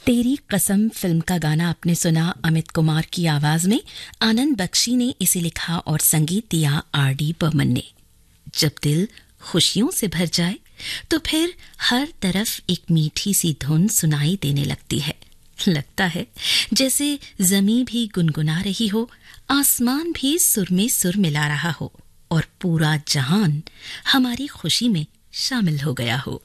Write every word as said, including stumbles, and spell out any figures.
तेरी कसम फिल्म का गाना आपने सुना अमित कुमार की आवाज में। आनंद बख्शी ने इसे लिखा और संगीत दिया आर डी बर्मन ने। जब दिल खुशियों से भर जाए तो फिर हर तरफ एक मीठी सी धुन सुनाई देने लगती है। लगता है जैसे जमीन भी गुनगुना रही हो, आसमान भी सुर में सुर मिला रहा हो और पूरा जहान हमारी खुशी में शामिल हो गया हो।